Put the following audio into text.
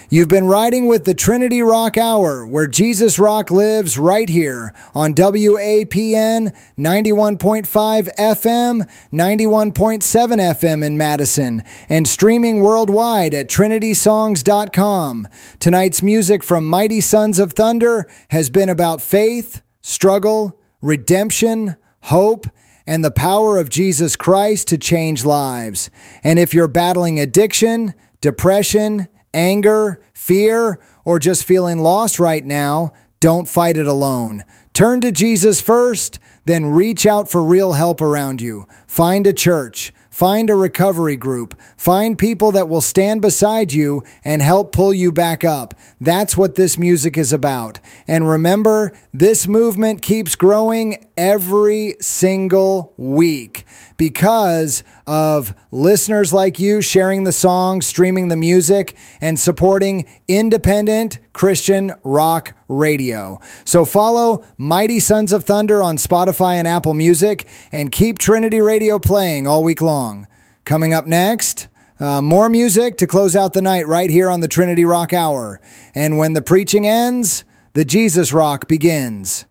You've been riding with the Trinity Rock Hour, where Jesus Rock lives right here on WAPN 91.5 FM, 91.7 FM in Madison, and streaming worldwide at trinitysongs.com. Tonight's music from Mighty Sons of Thunder has been about faith, struggle, redemption, hope, and the power of Jesus Christ to change lives. And if you're battling addiction, depression, anger, fear, or just feeling lost right now, don't fight it alone. Turn to Jesus first, then reach out for real help around you. Find a church. Find a recovery group. Find people that will stand beside you and help pull you back up. That's what this music is about. And remember, this movement keeps growing every single week because of listeners like you sharing the songs, streaming the music, and supporting independent Christian rock radio. So follow Mighty Sons of Thunder on Spotify and Apple Music, and keep Trinity Radio playing all week long. Coming up next, more music to close out the night right here on the Trinity Rock Hour. And when the preaching ends, the Jesus Rock begins.